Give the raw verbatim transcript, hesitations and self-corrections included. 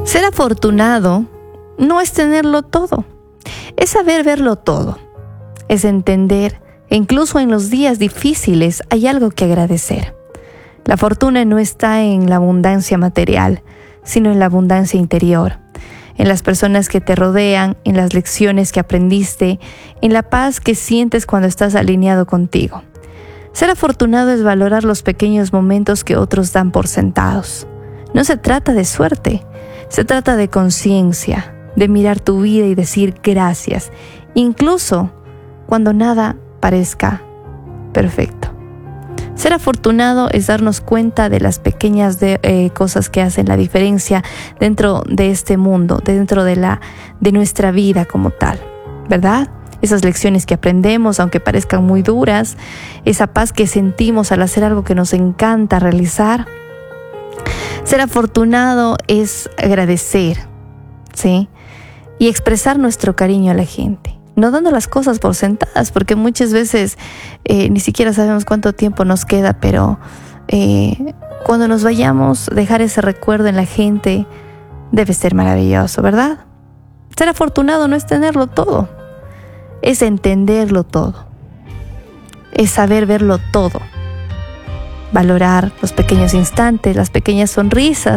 Ser afortunado no es tenerlo todo, es saber verlo todo, es entender que incluso en los días difíciles hay algo que agradecer. La fortuna no está en la abundancia material, sino en la abundancia interior, en las personas que te rodean, en las lecciones que aprendiste, en la paz que sientes cuando estás alineado contigo. Ser afortunado es valorar los pequeños momentos que otros dan por sentados. No se trata de suerte, se trata de conciencia, de mirar tu vida y decir gracias, incluso cuando nada parezca perfecto. Ser afortunado es darnos cuenta de las pequeñas de, eh, cosas que hacen la diferencia dentro de este mundo, dentro de, la, de nuestra vida como tal, ¿verdad? Esas lecciones que aprendemos, aunque parezcan muy duras, esa paz que sentimos al hacer algo que nos encanta realizar. Ser afortunado es agradecer, ¿sí? Y expresar nuestro cariño a la gente, no dando las cosas por sentadas, porque muchas veces eh, ni siquiera sabemos cuánto tiempo nos queda, pero eh, cuando nos vayamos, dejar ese recuerdo en la gente debe ser maravilloso, ¿verdad? Ser afortunado no es tenerlo todo, es entenderlo todo, es saber verlo todo, valorar los pequeños instantes, las pequeñas sonrisas,